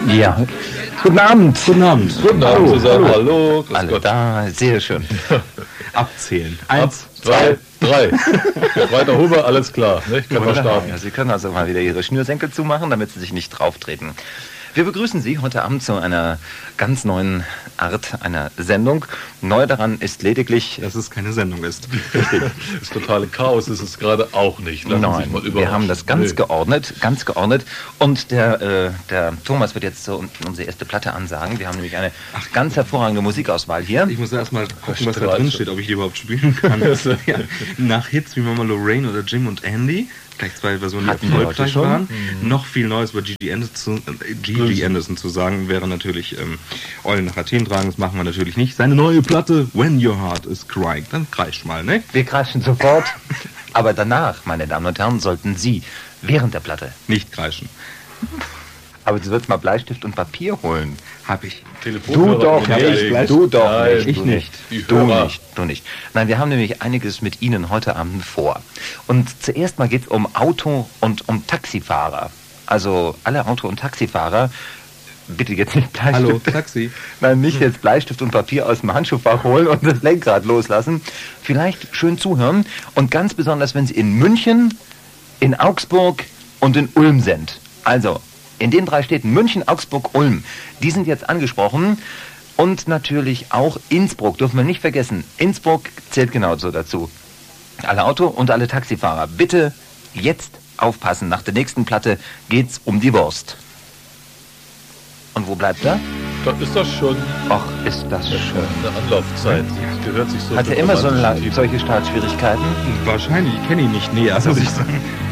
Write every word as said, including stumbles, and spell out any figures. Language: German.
Ja. Guten Abend. Guten Abend. Guten Abend zusammen. Hallo. Grüß Alle Gott. da, sehr schön. Abzählen. Ab, Eins, zwei, drei. Weiter Huber, alles klar. Ne? Können wir starten. Ja, Sie können also mal wieder Ihre Schnürsenkel zumachen, damit Sie sich nicht drauf treten. Wir begrüßen Sie heute Abend zu einer ganz neuen Art einer Sendung. Neu daran ist lediglich... dass es keine Sendung ist. Das totale Chaos ist es gerade auch nicht. Lassen Sie sich Nein, mal wir überraschen. haben das ganz Nee. geordnet, ganz geordnet. Und der, äh, der Thomas wird jetzt so unsere erste Platte ansagen. Wir haben nämlich eine ganz hervorragende Musikauswahl hier. Ich muss erst mal gucken, was da Streit. drin steht, ob ich die überhaupt spielen kann. Ja. Nach Hits wie Mama Lorraine oder Jim und Andy, gleich zwei Versionen, die Hatten wir heute erfolgreich schon. waren. Mhm. Noch viel Neues über G G Anderson, äh, G G Anderson zu sagen, wäre natürlich ähm, Eulen nach Athen tragen, das machen wir natürlich nicht. Seine neue Platte, When Your Heart is Crying, dann kreisch mal, ne? Wir kreischen sofort. Aber danach, meine Damen und Herren, sollten Sie während der Platte... Nicht kreischen. Aber du sollst mal Bleistift und Papier holen. Hab ich. Telefonhörer Du doch hinlegen. nicht. Du doch Nein, nicht. ich du nicht. Die Du Hörer. nicht. Du nicht. Nein, wir haben nämlich einiges mit Ihnen heute Abend vor. Und zuerst mal geht es um Auto und um Taxifahrer. Also alle Auto- und Taxifahrer, bitte jetzt nicht Bleistift. Hallo, Taxi. Nein, nicht jetzt Bleistift und Papier aus dem Handschuhfach holen und das Lenkrad loslassen. Vielleicht schön zuhören und ganz besonders, wenn Sie in München, in Augsburg und in Ulm sind. Also, in den drei Städten München, Augsburg, Ulm, die sind jetzt angesprochen. Und natürlich auch Innsbruck, dürfen wir nicht vergessen. Innsbruck zählt genauso dazu. Alle Auto- und alle Taxifahrer, bitte jetzt aufpassen. Nach der nächsten Platte geht's um die Wurst. Und wo bleibt er? Das ist das schon Ach, ist das schön. eine Anlaufzeit. Das gehört sich so. Hat er immer so la- solche Startschwierigkeiten? Wahrscheinlich, ich kenne ihn nicht näher, muss ich sagen.